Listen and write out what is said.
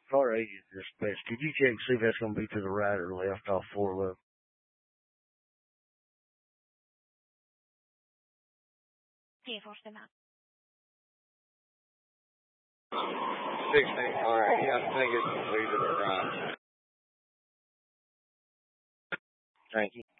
car 80 is dispatch. Could you check see if that's going to be to the right or left off 411? Yeah, what's the map? 16. All right. Yeah, I think it's to the right. Thank you.